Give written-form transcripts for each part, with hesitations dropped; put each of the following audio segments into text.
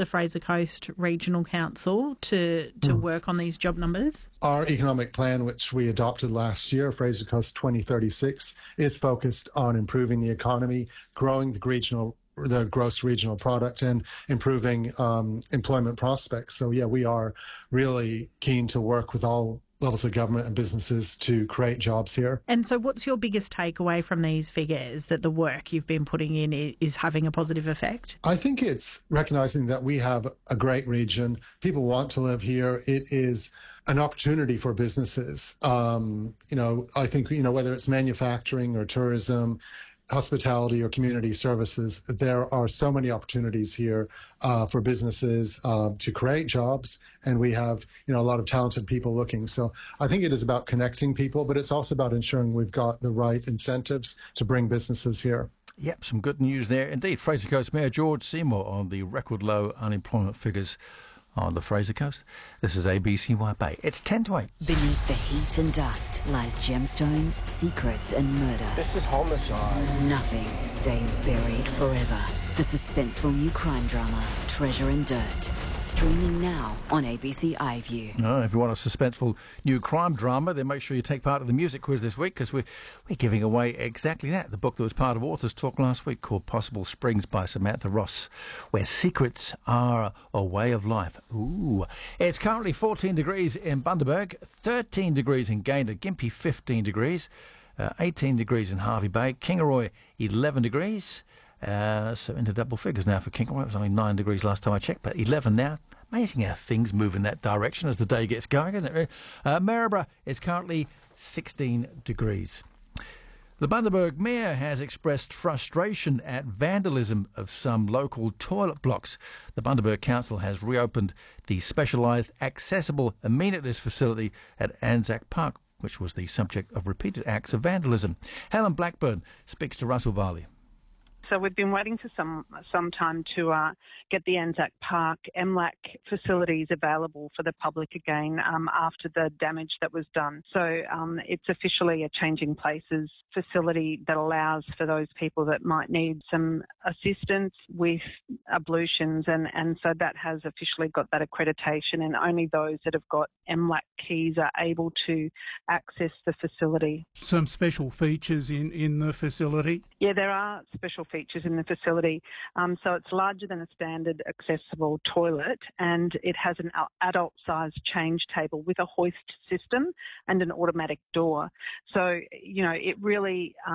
the Fraser Coast Regional Council to work on these job numbers? Our economic plan, which we adopted last year, Fraser Coast 2036, is focused on improving the economy, growing the gross regional product, and improving employment prospects. So, yeah, we are really keen to work with all levels of government and businesses to create jobs here. And so what's your biggest takeaway from these figures, that the work you've been putting in is having a positive effect? I think it's recognising that we have a great region. People want to live here. It is an opportunity for businesses. I think, whether it's manufacturing or tourism, hospitality or community services, there are so many opportunities here for businesses to create jobs, and we have a lot of talented people looking. So I think it is about connecting people, but it's also about ensuring we've got the right incentives to bring businesses here. Yep, some good news there indeed. Fraser Coast Mayor George Seymour on the record low unemployment figures on the Fraser Coast. This is ABC White Bay. It's 10 to 8. Beneath the heat and dust lies gemstones, secrets and murder. This is homicide. Nothing stays buried forever. The suspenseful new crime drama, Treasure and Dirt. Streaming now on ABC iView. If you want a suspenseful new crime drama, then make sure you take part in the music quiz this week, because we're giving away exactly that. The book that was part of Authors Talk last week, called Possible Springs by Samantha Ross, where secrets are a way of life. Ooh. It's currently 14 degrees in Bundaberg, 13 degrees in Gayndah, Gympie 15 degrees, 18 degrees in Hervey Bay, Kingaroy 11 degrees. So into double figures now for Kingaroy. It was only 9 degrees last time I checked, but 11 now. Amazing how things move in that direction as the day gets going, isn't it? Maryborough is currently 16 degrees. The Bundaberg Mayor has expressed frustration at vandalism of some local toilet blocks. The Bundaberg Council has reopened the specialised accessible amenities facility at Anzac Park, which was the subject of repeated acts of vandalism. Helen Blackburn speaks to Russell Varley. So we've been waiting for some time to get the Anzac Park MLAC facilities available for the public again after the damage that was done. So it's officially a changing places facility that allows for those people that might need some assistance with ablutions, and so that has officially got that accreditation, and only those that have got MLAC keys are able to access the facility. Some special features in the facility? Yeah, there are special features in the facility. So it's larger than a standard accessible toilet, and it has an adult-sized change table with a hoist system and an automatic door. So, it really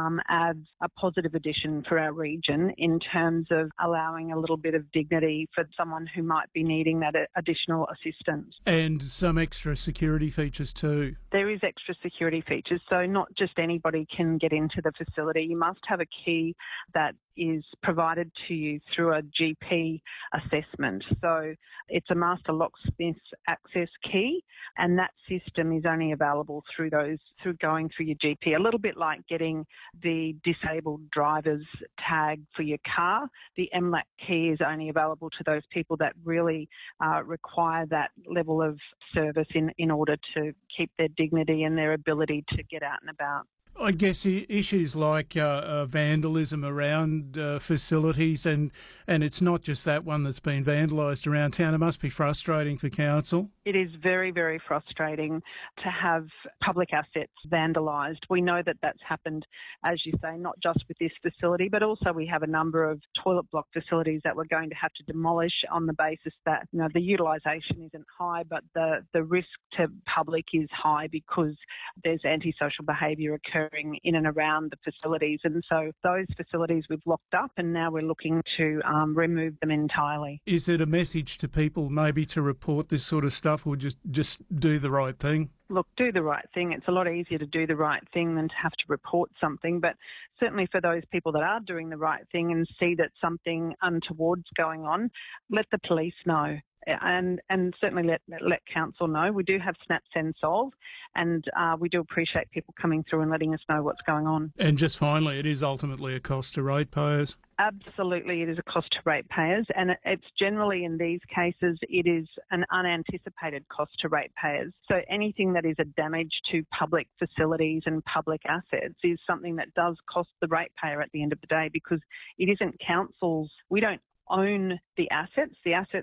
adds a positive addition for our region in terms of allowing a little bit of dignity for someone who might be needing that additional assistance. And some extra security features too. There is extra security features, so not just anybody can get into the facility. You must have a key that is provided to you through a GP assessment. So it's a master locksmith access key, and that system is only available through going through your GP. A little bit like getting the disabled driver's tag for your car. The MLAC key is only available to those people that really require that level of service in order to keep their dignity and their ability to get out and about. I guess issues like vandalism around facilities, and it's not just that one that's been vandalised around town. It must be frustrating for council. It is very, very frustrating to have public assets vandalised. We know that that's happened, as you say, not just with this facility, but also we have a number of toilet block facilities that we're going to have to demolish on the basis that the utilisation isn't high, but the risk to public is high because there's antisocial behaviour occurring in and around the facilities. And so those facilities we've locked up, and now we're looking to remove them entirely. Is it a message to people maybe to report this sort of stuff, or just do the right thing? Look, do the right thing. It's a lot easier to do the right thing than to have to report something. But certainly for those people that are doing the right thing and see that something untoward's going on, let the police know. And certainly let council know. We do have Snap, Send, Solve, and we do appreciate people coming through and letting us know what's going on. And just finally, it is ultimately a cost to ratepayers. Absolutely, it is a cost to ratepayers, and it's generally in these cases it is an unanticipated cost to ratepayers. So anything that is a damage to public facilities and public assets is something that does cost the ratepayer at the end of the day, because it isn't councils. We don't own the assets